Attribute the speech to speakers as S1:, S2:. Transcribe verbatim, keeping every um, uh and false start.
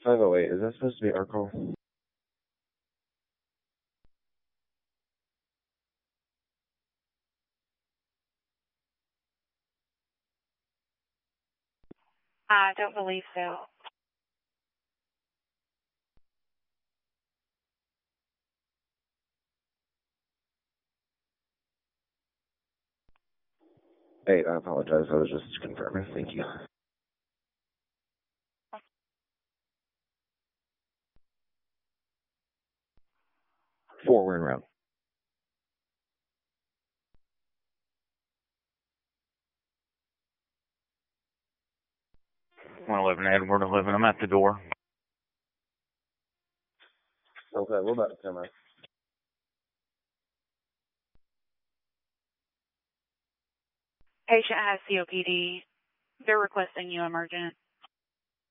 S1: five oh eight, is that supposed to be our call?
S2: I don't believe so.
S1: Eight, I apologize. I was just confirming. Thank you. Four, we're in route.
S3: one eleven Edward eleven, I'm at the door.
S1: Okay, we're about to come out.
S2: Patient has C O P D. They're requesting you emergent.